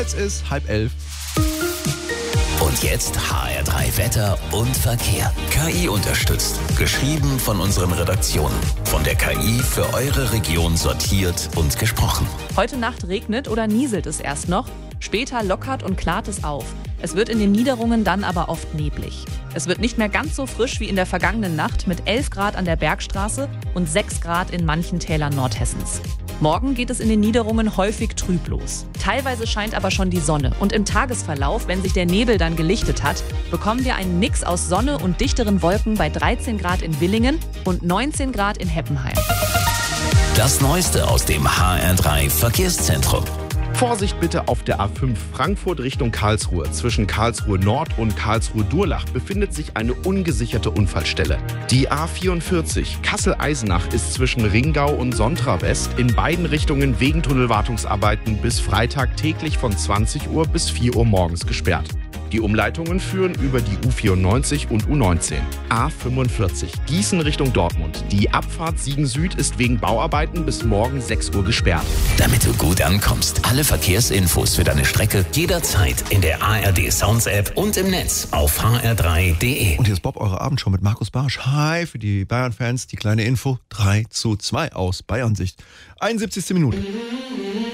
Jetzt ist 10:30. Und jetzt HR3 Wetter und Verkehr. KI unterstützt. Geschrieben von unseren Redaktionen. Von der KI für eure Region sortiert und gesprochen. Heute Nacht regnet oder nieselt es erst noch. Später lockert und klart es auf. Es wird in den Niederungen dann aber oft neblig. Es wird nicht mehr ganz so frisch wie in der vergangenen Nacht mit 11 Grad an der Bergstraße und 6 Grad in manchen Tälern Nordhessens. Morgen geht es in den Niederungen häufig trüb los. Teilweise scheint aber schon die Sonne. Und im Tagesverlauf, wenn sich der Nebel dann gelichtet hat, bekommen wir einen Mix aus Sonne und dichteren Wolken bei 13 Grad in Willingen und 19 Grad in Heppenheim. Das Neueste aus dem HR3 Verkehrszentrum. Vorsicht bitte auf der A5 Frankfurt Richtung Karlsruhe. Zwischen Karlsruhe Nord und Karlsruhe Durlach befindet sich eine ungesicherte Unfallstelle. Die A44 Kassel-Eisenach ist zwischen Ringau und Sontra West in beiden Richtungen wegen Tunnelwartungsarbeiten bis Freitag täglich von 20 Uhr bis 4 Uhr morgens gesperrt. Die Umleitungen führen über die U94 und U19. A45 Gießen Richtung Dortmund. Die Abfahrt Siegen Süd ist wegen Bauarbeiten bis morgen 6 Uhr gesperrt. Damit du gut ankommst. Alle Verkehrsinfos für deine Strecke jederzeit in der ARD Sounds App und im Netz auf hr3.de. Und hier ist Bob, eure Abendshow mit Markus Barsch. Hi, für die Bayern-Fans, die kleine Info. 3:2 aus Bayern-Sicht. 71. Minute.